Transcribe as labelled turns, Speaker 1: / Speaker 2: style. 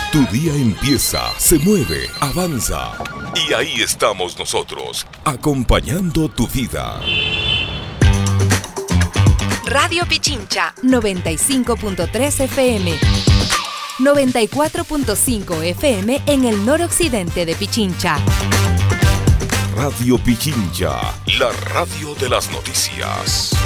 Speaker 1: Tu día empieza, se mueve, avanza. Y ahí estamos nosotros, acompañando tu vida.
Speaker 2: Radio Pichincha, 95.3 FM. 94.5 FM en el noroccidente de Pichincha.
Speaker 1: Radio Pichincha, la radio de las noticias.